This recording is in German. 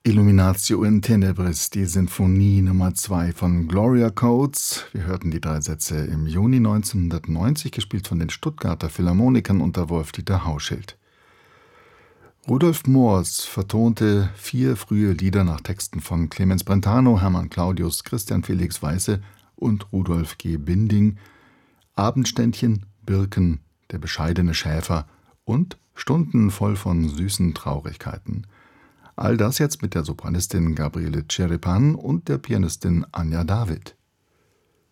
Illuminatio in Tenebris, die Sinfonie Nummer 2 von Gloria Coates. Wir hörten die 3 Sätze im Juni 1990, gespielt von den Stuttgarter Philharmonikern unter Wolf-Dieter Hauschild. Rudolf Moors vertonte 4 frühe Lieder nach Texten von Clemens Brentano, Hermann Claudius, Christian Felix Weisse und Rudolf G. Binding. Abendständchen, Birken, Der bescheidene Schäfer und Stunden voll von süßen Traurigkeiten. All das jetzt mit der Sopranistin Gabriele Cerepan und der Pianistin Anja David.